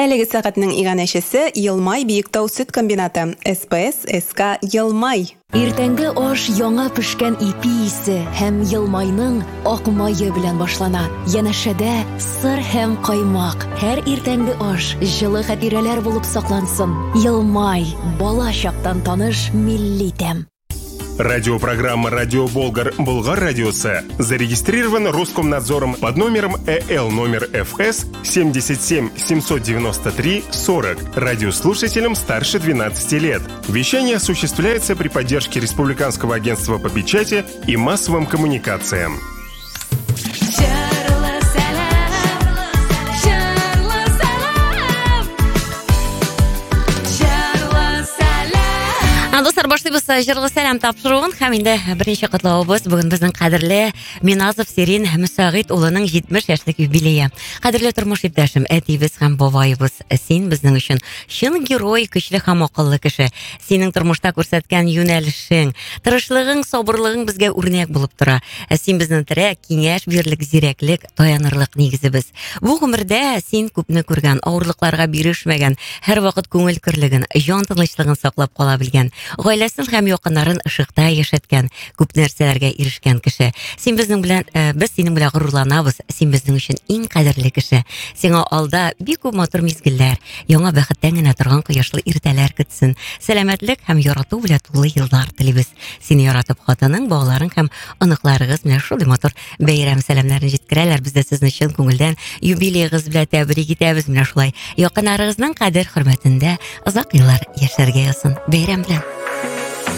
Әлеге сәгатьнең иганәчесе Елмай Биектау сөт комбинаты. СПС СК Елмай. Иртәнге аш яңа пешкән ипи исе һәм Елмайның ак мае белән башлана. Янәшәдә сыр һәм каймак. Һәр иртәнге аш җылы хатирәләр булып саклансын. Елмай, бала чактан таныш милли тәм. Радиопрограмма «Радио Болгар» Болгар радиосы зарегистрирован Роскомнадзором под номером ЭЛ номер ФС 77 793 40 радиослушателям старше 12 лет. Вещание осуществляется при поддержке Республиканского агентства по печати и массовым коммуникациям. Достар, башлыйбыз җырлы сәлам тапшыруын һәм инде беренче котлавыбыз бүген безнең кадерле Миназов Серин Мөсәгыйть улының 70 яшьлек юбилее. Кадерле тормыш иптәшем, әтибез һәм бабайыбыз, син безнең өчен чын герой, көчле һәм акыллы кеше. Синең тормышта күрсәткән юнәлешең, тырышлыгың, сабырлыгың безгә үрнәк булып тора. Син безнең терәк, киңәш бирерлек, зирәклек, таянырлык нигезебез. Бу гомердә син күпне күргән, авырлыкларга бирешмәгән, һәр вакыт күңел керлеген, җан тынычлыгын саклап кала белгән. Гаиләсен һәм якыннарын ышыкта яшәткән, күп нәрсәләргә ирешкән кеше. Син безнең белән, без синең белән горурланабыз. Син безнең өчен иң кадерле кеше. Сиңа алда бик күп матур мизгелләр, яңа бәхеттән генә торган кояшлы иртәләр көтсен. Сәламәтлек һәм ярату белән тулы еллар телибез. Сине яратып хатының, балаларың һәм оныкларыгыз белән шундый матур бәйрәм сәламнәрен җиткерәләр. Без дә сезне чын күңелдән юбилейгыз белән тәбрик итәбез. Менә шулай якыннарыгызның кадер хөрмәтендә озак еллар яшәргә язсын. Бәйрәм белән.